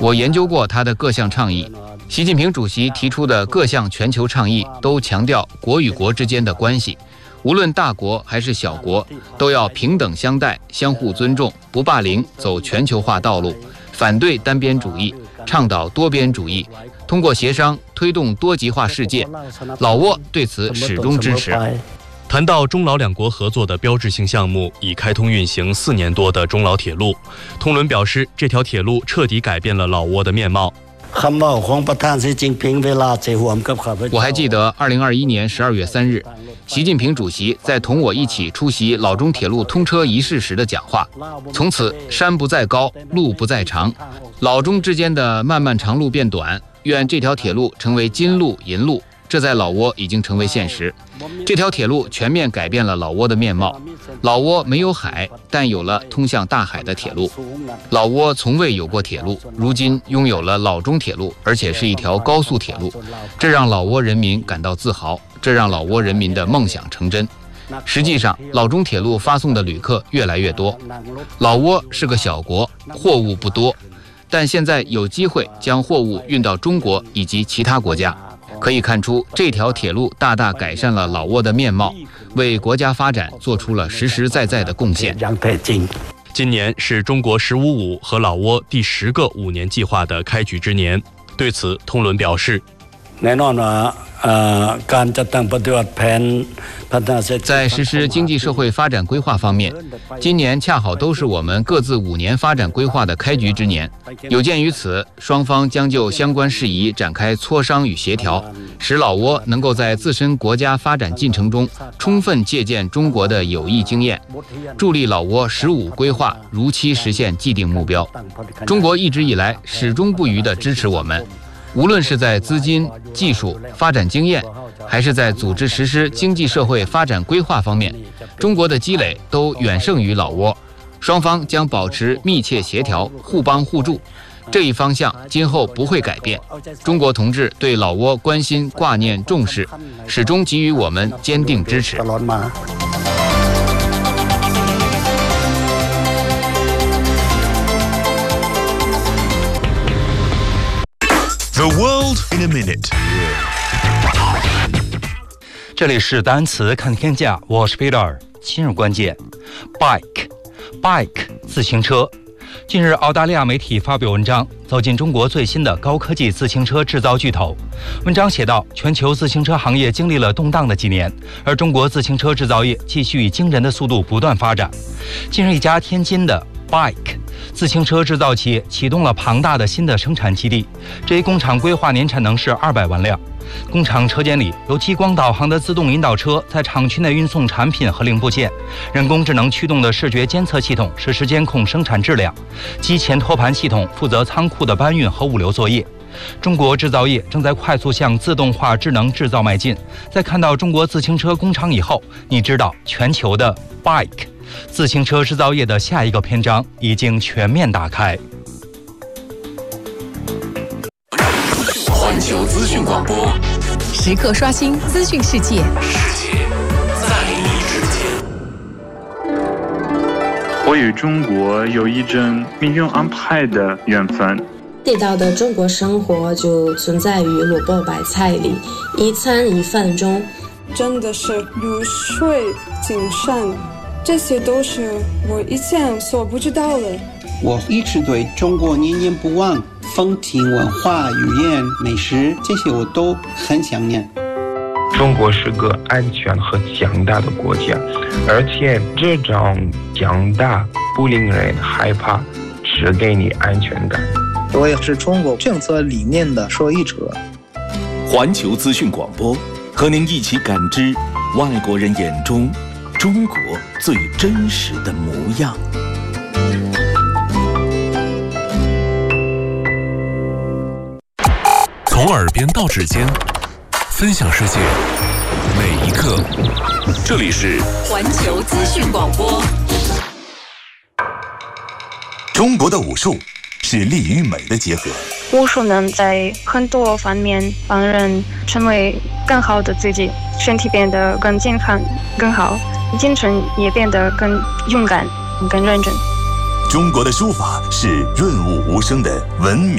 我研究过他的各项倡议。习近平主席提出的各项全球倡议都强调国与国之间的关系，无论大国还是小国，都要平等相待，相互尊重，不霸凌，走全球化道路，反对单边主义，倡导多边主义，通过协商推动多极化世界。老挝对此始终支持。 谈到中老两国合作的标志性项目，已开通运行4年多的中老铁路，通伦表示，这条铁路彻底改变了老挝的面貌。 我还记得2021年12月3日，习近平主席在同我一起出席老中铁路通车仪式时的讲话。从此，山不再高，路不再长，老中之间的漫漫长路变短，愿这条铁路成为金路银路。这在老挝已经成为现实。这条铁路全面改变了老挝的面貌。老挝没有海，但有了通向大海的铁路。老挝从未有过铁路，如今拥有了老中铁路，而且是一条高速铁路，这让老挝人民感到自豪，这让老挝人民的梦想成真。实际上，老中铁路发送的旅客越来越多。老挝是个小国，货物不多，但现在有机会将货物运到中国以及其他国家。可以看出，这条铁路大大改善了老挝的面貌，为国家发展做出了实实在在的贡献。 今年是中国“15+5”和老挝第10个5年计划的开局之年。对此，通伦表示， 在实施经济社会发展规划方面，今年恰好都是我们各自5年发展规划的开局之年。有鉴于此，双方将就相关事宜展开磋商与协调，使老挝能够在自身国家发展进程中充分借鉴中国的有益经验，助力老挝“15+5”规划如期实现既定目标。中国一直以来始终不渝地支持我们。无论是在资金、技术、发展经验，还是在组织实施经济社会发展规划方面，中国的积累都远胜于老挝。双方将保持密切协调，互帮互助，这一方向今后不会改变。中国同志对老挝关心、挂念、重视，始终给予我们坚定支持。 The world in a minute。 这里是单词看天下，我是 Peter。今日关键 bike 自行车。近日，澳大利亚媒体发表文章，走进中国最新的高科技自行车制造巨头。文章写道，全球自行车行业经历了动荡的几年，而中国自行车制造业继续以惊人的速度不断发展。近日，一家天津的 bike自行车制造企业启动了庞大的新的生产基地，这一工厂规划年产能是200万辆。工厂车间里有激光导航的自动引导车在厂区内运送产品和零部件，人工智能驱动的视觉监测系统实时监控生产质量，机前托盘系统负责仓库的搬运和物流作业。中国制造业正在快速向自动化智能制造迈进。在看到中国自行车工厂以后，你知道全球的 bike自行车制造业的下一个篇章已经全面打开。 环球资讯广播， 时刻刷新资讯世界， 世界在你之间。 我与中国有一种命运安排的缘分。 地道的中国生活就存在于萝卜白菜里，一餐一饭中。 真的是如水精神，这些都是我以前所不知道的。 我一直对中国念念不忘，风情文化、语言、美食，这些我都很想念。 中国是个安全和强大的国家，而且这种强大不令人害怕，只给你安全感。 我也是中国政策理念的受益者。 环球资讯广播，和您一起感知外国人眼中中国最真实的模样。从耳边到指尖，分享世界每一刻。这里是环球资讯广播。 中国的武术是力与美的结合。 武术能在很多方面帮人成为更好的自己，身体变得更健康、更好，精神也变得更勇敢、更认真。 中国的书法是润物无声的文明